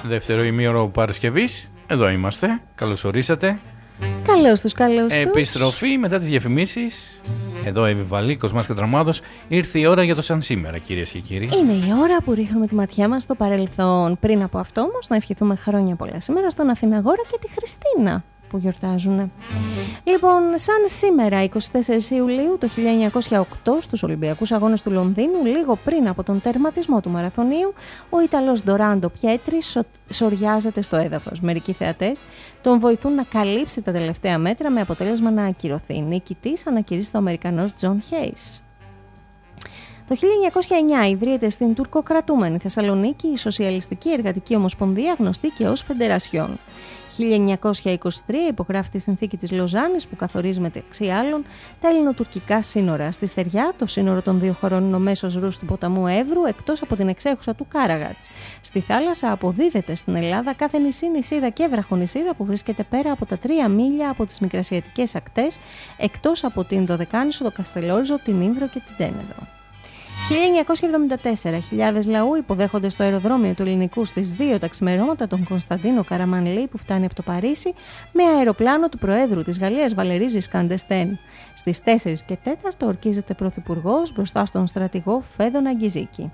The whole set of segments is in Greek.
Δεύτερο ημίωρο Παρασκευής. Εδώ είμαστε. Καλώς ορίσατε. Καλώς τους. Επιστροφή μετά τις διαφημίσεις. Εδώ Εύη Κοσμάς Κατραμάδος. Ήρθε η ώρα για το σαν σήμερα, κυρίες και κύριοι. Είναι η ώρα που ρίχνουμε τη ματιά μας στο παρελθόν. Πριν από αυτό όμως, να ευχηθούμε χρόνια πολλά σήμερα στον Αθηναγόρα και τη Χριστίνα που γιορτάζουν. Λοιπόν, σαν σήμερα, 24 Ιουλίου το 1908, στους Ολυμπιακούς Αγώνες του Λονδίνου, λίγο πριν από τον τερματισμό του μαραθωνίου, ο Ιταλός Ντοράντο Πιέτρι σοριάζεται στο έδαφος. Μερικοί θεατές τον βοηθούν να καλύψει τα τελευταία μέτρα με αποτέλεσμα να ακυρωθεί. Νικητής ανακηρύσσεται ο Αμερικανός Τζον Χέις. Το 1909 ιδρύεται στην τουρκοκρατούμενη Θεσσαλονίκη η Σοσιαλιστική Εργατική Ομοσπονδία, γνωστή και ως Φεντερασιόν. 1923 υπογράφει τη συνθήκη της Λοζάνης που καθορίζει μεταξύ άλλων τα ελληνοτουρκικά σύνορα. Στη στεριά, το σύνορο των δύο χωρών είναι ο μέσος ρούς του ποταμού Εύρου, εκτός από την εξέχουσα του Κάραγατς. Στη θάλασσα αποδίδεται στην Ελλάδα κάθε νησί, νησίδα και βραχονησίδα που βρίσκεται πέρα από τα 3 μίλια από τις μικρασιατικές ακτές, εκτός από την Δωδεκάνησο, το Καστελόριζο, την Ήμβρο και την Τένεδο. 1974, χιλιάδες λαού υποδέχονται στο αεροδρόμιο του Ελληνικού στις 2 τα ξημερώματα τον Κωνσταντίνο Καραμανλή που φτάνει από το Παρίσι με αεροπλάνο του Προέδρου της Γαλλίας Βαλερί Ζισκάν ντ'Εστέν. Στις 4 και 4 ορκίζεται πρωθυπουργός μπροστά στον στρατηγό Φέδωνα Γκιζίκη.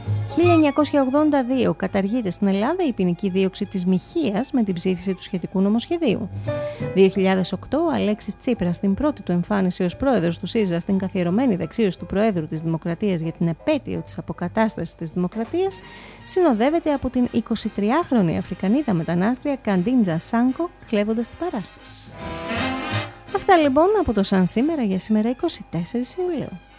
1982 καταργείται στην Ελλάδα η ποινική δίωξη της μοιχείας με την ψήφιση του σχετικού νομοσχεδίου. 2008 ο Αλέξης Τσίπρας στην πρώτη του εμφάνιση ως πρόεδρος του ΣΥΡΙΖΑ στην καθιερωμένη δεξίωση του Προέδρου της Δημοκρατίας για την επέτειο της αποκατάστασης της Δημοκρατίας συνοδεύεται από την 23χρονη Αφρικανίδα μετανάστρια Καντίντζα Σάνκο χλεύοντας την παράσταση. Αυτά λοιπόν από το σαν σήμερα για σήμερα 24 Ιουλίου.